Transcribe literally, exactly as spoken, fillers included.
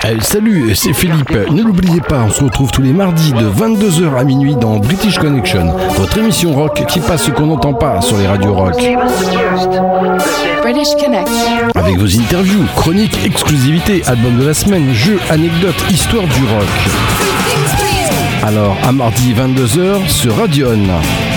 Euh, salut, c'est Philippe. Ne l'oubliez pas, on se retrouve tous les mardis de vingt-deux heures à minuit dans British Connection, votre émission rock qui passe ce qu'on n'entend pas sur les radios rock. British Connection. Avec vos interviews, chroniques, exclusivités, albums de la semaine, jeux, anecdotes, histoire du rock. Alors, à mardi vingt-deux heures sur Radion.